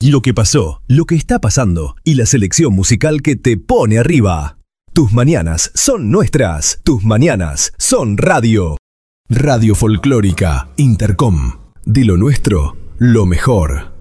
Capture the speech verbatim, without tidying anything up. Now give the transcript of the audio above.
Lo que pasó, lo que está pasando y la selección musical que te pone arriba. Tus mañanas son nuestras. Tus mañanas son radio. Radio Folclórica Intercom. De lo nuestro, lo mejor.